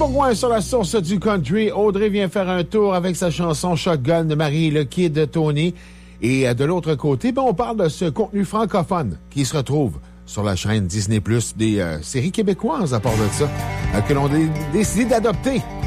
Bourgoin sur la source du country. Audrey vient faire un tour avec sa chanson Shotgun de Marie Le Kid Tony. Et de l'autre côté, on parle de ce contenu francophone qui se retrouve sur la chaîne Disney+, des séries québécoises à part de ça, que l'on a décidé d'adopter